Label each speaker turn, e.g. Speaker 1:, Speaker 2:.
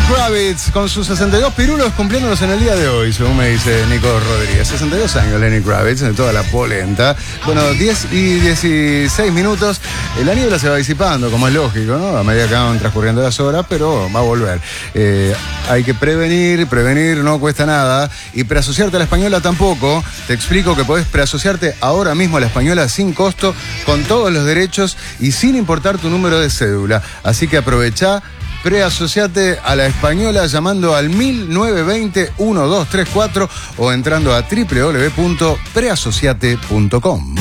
Speaker 1: Kravitz con sus 62 pirulos cumpliéndolos en el día de hoy, según me dice Nico Rodríguez. 62 años Lenny Kravitz, de toda la polenta. Bueno, 10 y 16 minutos. La niebla se va disipando, como es lógico, ¿no? A medida que van transcurriendo las horas, pero va a volver. Hay que prevenir no cuesta nada. Y preasociarte a La Española tampoco. Te explico que podés preasociarte ahora mismo a La Española sin costo, con todos los derechos y sin importar tu número de cédula. Así que aprovechá. Preasociate a La Española llamando al 1920-1234 o entrando a www.preasociate.com.